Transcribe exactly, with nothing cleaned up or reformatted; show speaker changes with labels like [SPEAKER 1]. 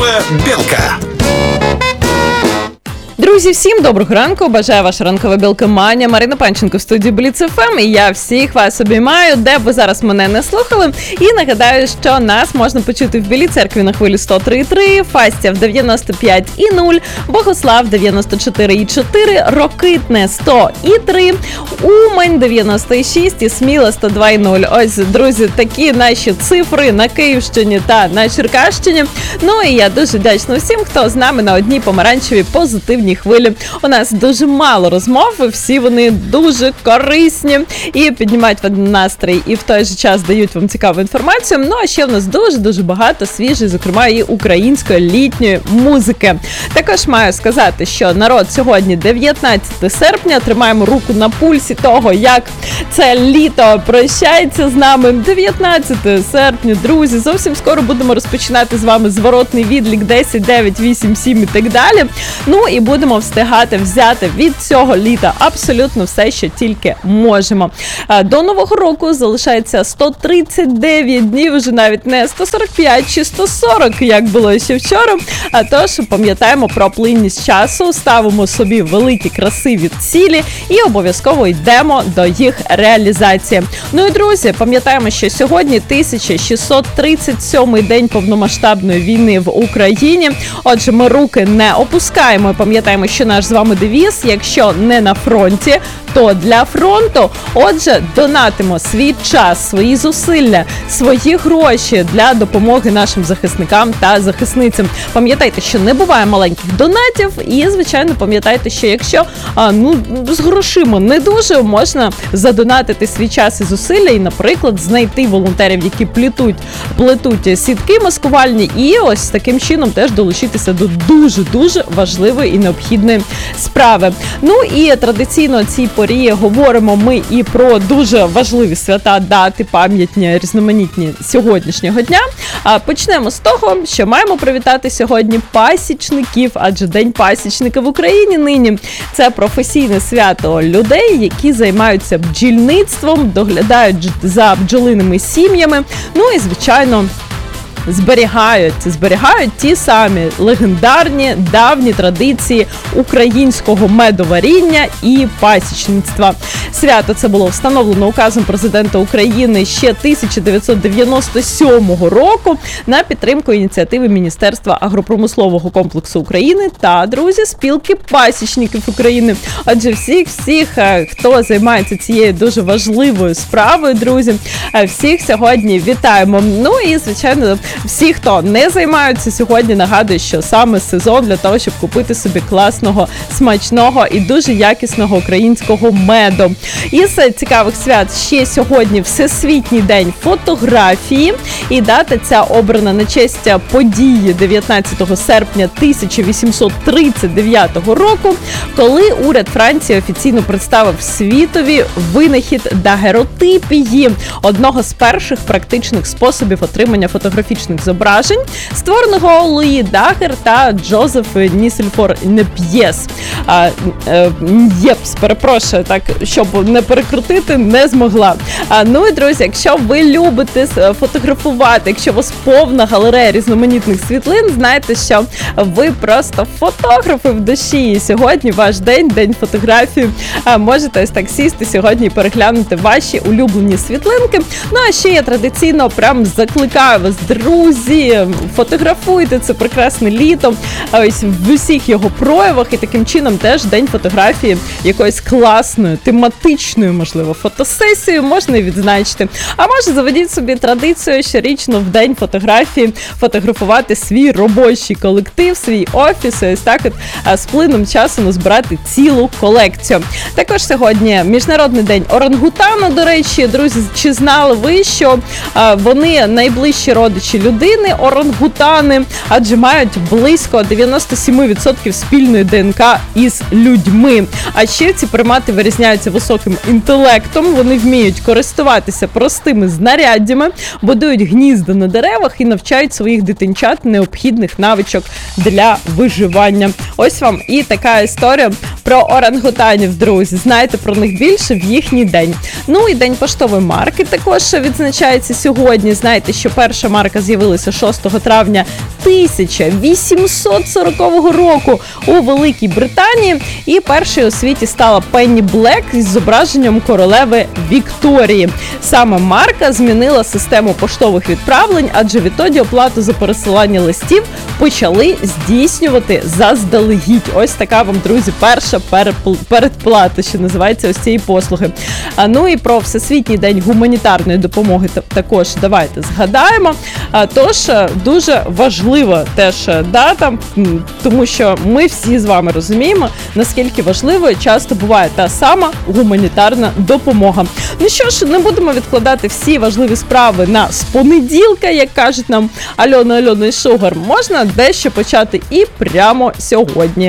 [SPEAKER 1] Ранкова білка.
[SPEAKER 2] Друзі, всім доброго ранку. Бажаю ваша ранкова білка Маня. Марина Панченко в студії Бліц еф ем. І я всіх вас обіймаю, де б ви зараз мене не слухали. І нагадаю, що нас можна почути в Білій Церкві на хвилі сто три і три, Фастів дев'яносто п'ять і нуль, Богослав дев'яносто чотири і чотири, Рокитне сто і три, Умань дев'яносто шість і Сміла сто два і нуль. Ось, друзі, такі наші цифри на Київщині та на Черкащині. Ну і я дуже вдячна всім, хто з нами на одній помаранчевій позитивній хвилі. У нас дуже мало розмов, всі вони дуже корисні і піднімають вам настрій, і в той же час дають вам цікаву інформацію. Ну, а ще в нас дуже-дуже багато свіжої, зокрема, і української літньої музики. Також маю сказати, що народ, сьогодні дев'ятнадцяте серпня, тримаємо руку на пульсі того, як це літо прощається з нами. дев'ятнадцяте серпня, друзі, зовсім скоро будемо розпочинати з вами зворотний відлік десять, дев'ять, вісім, сім і так далі. Ну, і будемо встигати взяти від цього літа абсолютно все, що тільки можемо. До Нового року залишається сто тридцять дев'ять днів, вже навіть не сто сорок п'ять чи сто сорок, як було ще вчора. А тож пам'ятаємо про плинність часу, ставимо собі великі красиві цілі і обов'язково йдемо до їх реалізації. Ну і, друзі, пам'ятаємо, що сьогодні тисяча шістсот тридцять сьомий день повномасштабної війни в Україні. Отже, ми руки не опускаємо. Пам'ятаємо, що наш з вами девіз: якщо не на фронті, то для фронту. Отже, донатимо свій час, свої зусилля, свої гроші для допомоги нашим захисникам та захисницям. Пам'ятайте, що не буває маленьких донатів, і, звичайно, пам'ятайте, що якщо а, ну, з грошима не дуже, можна задонатити свій час і зусилля і, наприклад, знайти волонтерів, які плетуть, плетуть сітки маскувальні, і ось таким чином теж долучитися до дуже-дуже важливої і необхідної справи. Ну і традиційно цій порі говоримо ми і про дуже важливі свята, дати, пам'ятні, різноманітні сьогоднішнього дня. А почнемо з того, що маємо привітати сьогодні пасічників, адже День пасічника в Україні нині – це професійне свято людей, які займаються бджільництвом, доглядають за бджолиними сім'ями, ну і, звичайно, зберігають, зберігають ті самі легендарні давні традиції українського медоваріння і пасічництва. Свято це було встановлено указом президента України ще тисяча дев'ятсот дев'яносто сьомого року на підтримку ініціативи Міністерства агропромислового комплексу України та, друзі, спілки пасічників України. Отже, всіх-всіх, хто займається цією дуже важливою справою, друзі, всіх сьогодні вітаємо. Ну і, звичайно, всі, хто не займаються сьогодні, нагадую, що саме сезон для того, щоб купити собі класного, смачного і дуже якісного українського меду. Із цікавих свят ще сьогодні Всесвітній день фотографії. І дата ця обрана на честь події дев'ятнадцятого серпня тисяча вісімсот тридцять дев'ятого року, коли уряд Франції офіційно представив світові винахід дагеротипії, одного з перших практичних способів отримання фотографічних зображень, створеного Луї Дагер та Джозеф Нісельфор Неп'єс. А, е, Єпс, перепрошую, так, щоб не перекрутити, не змогла. А, ну і, друзі, якщо ви любите фотографувати, якщо у вас повна галерея різноманітних світлин, знайте, що ви просто фотографи в душі. І сьогодні ваш день, день фотографії. А, можете ось так сісти сьогодні і переглянути ваші улюблені світлинки. Ну, а ще я традиційно прям закликаю вас, друзі, фотографуйте це прекрасне літо, ось в усіх його проявах, і таким чином теж день фотографії якоюсь класною, тематичною, можливо, фотосесією можна і відзначити. А може, заведіть собі традицію щорічно в день фотографії фотографувати свій робочий колектив, свій офіс, і ось так от з плином часу назбирати цілу колекцію. Також сьогодні Міжнародний день орангутана, до речі, друзі, чи знали ви, що вони найближчі родичі людини, орангутани, адже мають близько дев'яносто сім відсотків спільної ДНК із людьми. А ще ці примати вирізняються високим інтелектом, вони вміють користуватися простими знаряддями, будують гнізда на деревах і навчають своїх дитинчат необхідних навичок для виживання. Ось вам і така історія про орангутанів, друзі. Знаєте про них більше в їхній день. Ну і День поштової марки також відзначається сьогодні. Знаєте, що перша марка з'явилася з'явилися шостого травня тисяча вісімсот сорокового року у Великій Британії, і першою у світі стала Пенні Блек із зображенням королеви Вікторії. Саме марка змінила систему поштових відправлень, адже відтоді оплату за пересилання листів почали здійснювати заздалегідь. Ось така вам, друзі, перша передплата, що називається ось цієї послуги. А ну і про Всесвітній день гуманітарної допомоги також давайте згадаємо. А, тож дуже важлива теж дата, тому що ми всі з вами розуміємо, наскільки важливою часто буває та сама гуманітарна допомога. Ну що ж, не будемо відкладати всі важливі справи на з понеділка, як кажуть нам Альона Альона і Шугар. Можна дещо почати і прямо сьогодні.